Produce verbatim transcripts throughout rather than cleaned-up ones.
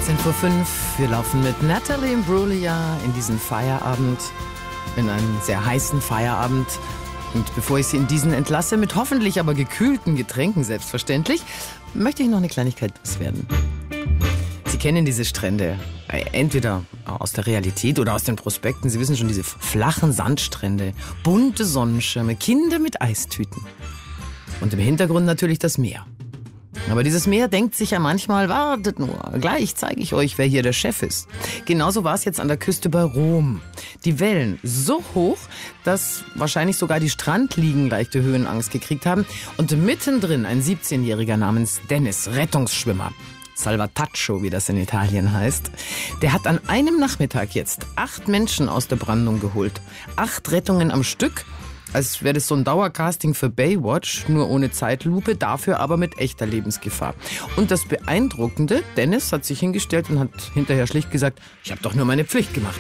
achtzehn Uhr fünf. Wir laufen mit Natalie Imbruglia in diesen Feierabend, in einen sehr heißen Feierabend. Und bevor ich Sie in diesen entlasse, mit hoffentlich aber gekühlten Getränken selbstverständlich, möchte ich noch eine Kleinigkeit loswerden. Sie kennen diese Strände, entweder aus der Realität oder aus den Prospekten. Sie wissen schon, diese flachen Sandstrände, bunte Sonnenschirme, Kinder mit Eistüten. Und im Hintergrund natürlich das Meer. Aber dieses Meer denkt sich ja manchmal, wartet nur, gleich zeige ich euch, wer hier der Chef ist. Genauso war es jetzt an der Küste bei Rom. Die Wellen so hoch, dass wahrscheinlich sogar die Strandliegen leichte Höhenangst gekriegt haben. Und mittendrin ein siebzehnjähriger namens Dennis, Rettungsschwimmer. Salvataccio, wie das in Italien heißt. Der hat an einem Nachmittag jetzt acht Menschen aus der Brandung geholt. Acht Rettungen am Stück. Als wäre das so ein Dauercasting für Baywatch, nur ohne Zeitlupe, dafür aber mit echter Lebensgefahr. Und das Beeindruckende, Dennis hat sich hingestellt und hat hinterher schlicht gesagt, ich habe doch nur meine Pflicht gemacht.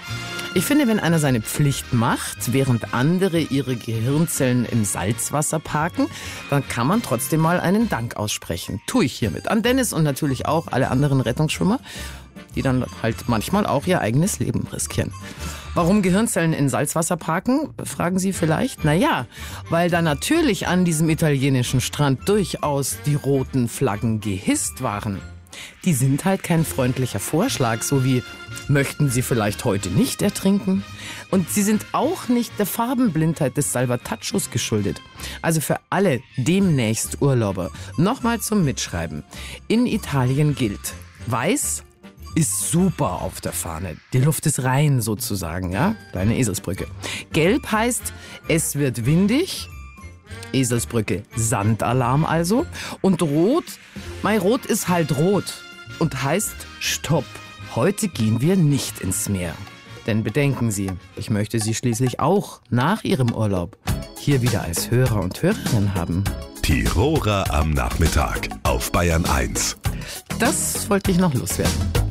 Ich finde, wenn einer seine Pflicht macht, während andere ihre Gehirnzellen im Salzwasser parken, dann kann man trotzdem mal einen Dank aussprechen. Tue ich hiermit an Dennis und natürlich auch alle anderen Rettungsschwimmer, die dann halt manchmal auch ihr eigenes Leben riskieren. Warum Gehirnzellen in Salzwasser parken, fragen Sie vielleicht? Naja, weil da natürlich an diesem italienischen Strand durchaus die roten Flaggen gehisst waren. Die sind halt kein freundlicher Vorschlag, so wie, möchten Sie vielleicht heute nicht ertrinken? Und sie sind auch nicht der Farbenblindheit des Salvataccios geschuldet. Also für alle demnächst Urlauber, nochmal zum Mitschreiben. In Italien gilt, weiß ist super auf der Fahne. Die Luft ist rein sozusagen, ja? Kleine Eselsbrücke. Gelb heißt, es wird windig. Eselsbrücke, Sandalarm also. Und rot, mein Rot ist halt rot. Und heißt, stopp, heute gehen wir nicht ins Meer. Denn bedenken Sie, ich möchte Sie schließlich auch nach Ihrem Urlaub hier wieder als Hörer und Hörerin haben. Tiroler am Nachmittag auf Bayern eins. Das wollte ich noch loswerden.